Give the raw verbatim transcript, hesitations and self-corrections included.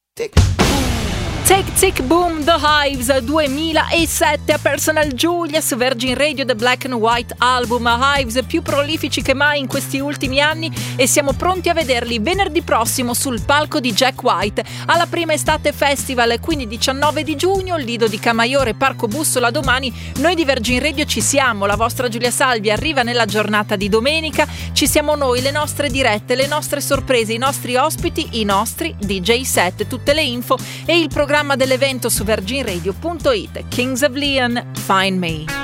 Take Tick Boom, The Hives duemilasette a Personal Julia su Virgin Radio, The Black and White Album. Hives più prolifici che mai in questi ultimi anni e siamo pronti a vederli venerdì prossimo sul palco di Jack White alla Prima Estate Festival, quindi diciannove di giugno, Lido di Camaiore, Parco Bussola domani. Noi di Virgin Radio ci siamo, la vostra Giulia Salvi arriva nella giornata di domenica, ci siamo noi, le nostre dirette, le nostre sorprese, i nostri ospiti, i nostri D J set, tutte le info e il programma dell'evento su virgin radio punto it. Kings of Leon, Find Me.